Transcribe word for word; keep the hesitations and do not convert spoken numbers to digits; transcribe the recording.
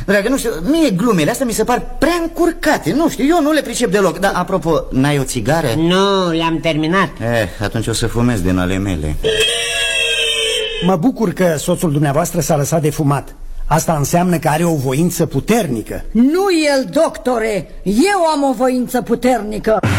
Dragă, nu știu, mie glumele astea mi se par prea încurcate. Nu știu, eu nu le pricep deloc. Dar, apropo, n-ai o țigară? Nu, le-am terminat. Eh, atunci o să fumez din ale mele. Mă bucur că soțul dumneavoastră s-a lăsat de fumat. Asta înseamnă că are o voință puternică. Nu el, doctore, eu am o voință puternică.